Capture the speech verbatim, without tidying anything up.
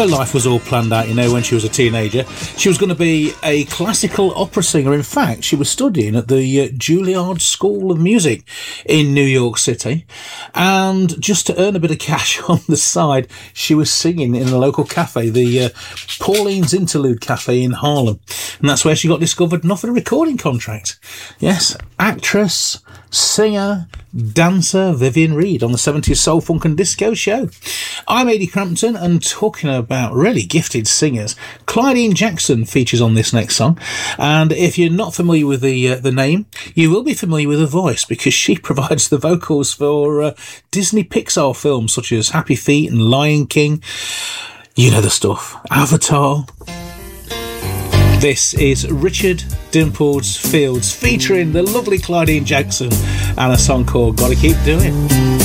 life was all planned out, you know, when she was a teenager. She was going to be a classical opera singer. In fact, she was studying at the uh, Juilliard School of Music in New York City. And just to earn a bit of cash on the side, she was singing in a local cafe, the uh, Pauline's Interlude Cafe in Harlem. And that's where she got discovered and offered a recording contract. Yes, actress, singer, dancer Vivian Reed on the seventies Soul, Funk and Disco Show. I'm Ady Crampton, and talking about really gifted singers, Clydeen Jackson features on this next song. And if you're not familiar with the uh, the name, you will be familiar with her voice, because she provides the vocals for uh, Disney Pixar films such as Happy Feet and Lion King. You know the stuff. Avatar. This is Richard Dimples Fields featuring the lovely Clydeen Jackson and a song called Gotta Keep Doing.